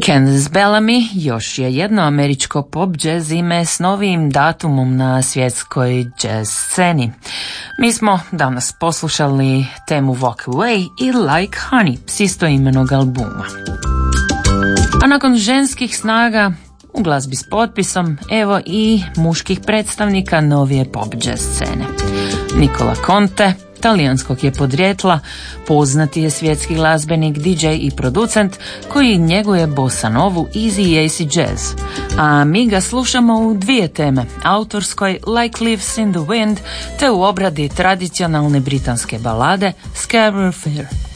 Candice Bellamy još je jedno američko pop jazz ime s novim datumom na svjetskoj jazz sceni. Mi smo danas poslušali temu Walk Away i Like Honey s istoimenog albuma. A nakon ženskih snaga u glazbi s potpisom, evo i muških predstavnika novije pop jazz scene. Nicola Conte, talijanskog je podrijetla, poznati je svjetski glazbenik, DJ i producent koji njeguje bossa novu, easy i acid jazz. A mi ga slušamo u dvije teme, autorskoj Like Leaves in the Wind te u obradi tradicionalne britanske balade Scarborough Fair.